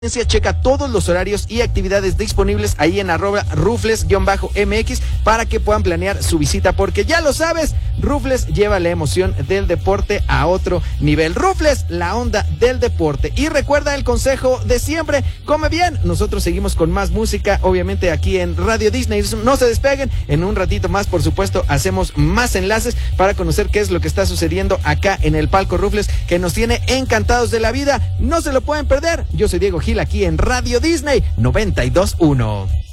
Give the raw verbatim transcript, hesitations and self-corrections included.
Checa todos los horarios y actividades disponibles ahí en arroba rufles-M X para que puedan planear su visita, porque ya lo sabes, Rufles lleva la emoción del deporte a otro nivel. Rufles, la onda del deporte. Y recuerda el consejo de siempre, come bien. Nosotros seguimos con más música, obviamente aquí en Radio Disney. No se despeguen, en un ratito más, por supuesto, hacemos más enlaces para conocer qué es lo que está sucediendo acá en el palco Rufles, que nos tiene encantados de la vida. No se lo pueden perder. Yo soy Diego Gil, aquí en Radio Disney noventa y dos punto uno.